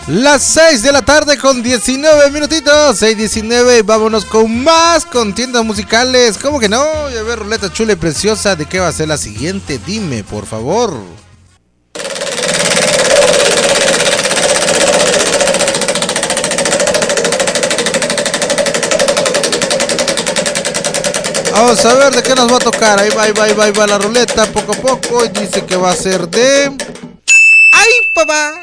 Las 6 de la tarde con 19 minutitos, 6:19, vámonos con más contiendas musicales. ¿Cómo que no? Y a ver, ruleta chula y preciosa, ¿de qué va a ser la siguiente? Dime, por favor. Vamos a ver de qué nos va a tocar. Ahí va la ruleta poco a poco y dice que va a ser de... ¡Ay, papá!